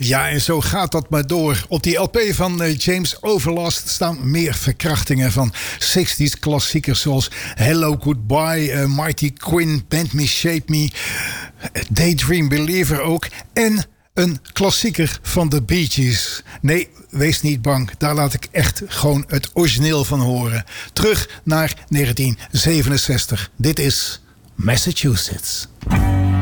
Ja, en zo gaat dat maar door. Op die LP van James Overlast staan meer verkrachtingen van 60s klassiekers zoals Hello Goodbye, Mighty Quinn, Bend Me, Shape Me, Daydream Believer ook. En een klassieker van de Bee Gees. Nee, wees niet bang. Daar laat ik echt gewoon het origineel van horen. Terug naar 1967. Dit is Massachusetts.